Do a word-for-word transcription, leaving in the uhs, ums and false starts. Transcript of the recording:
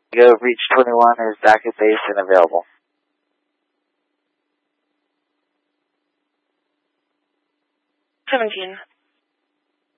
Go Reach twenty-one is back at base and available. seventeen.